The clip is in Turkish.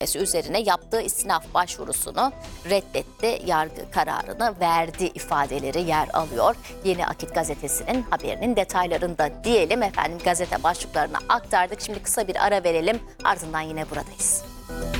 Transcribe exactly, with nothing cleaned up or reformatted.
üzerine yaptığı istinaf başvurusunu reddetti. Yargı kararını verdi ifadeleri yer alıyor. Yeni Akit gazetesinin haberinin detaylarında diyelim. Efendim, gazete başlıklarını aktardık. Şimdi kısa bir ara verelim. Ardından yine buradayız.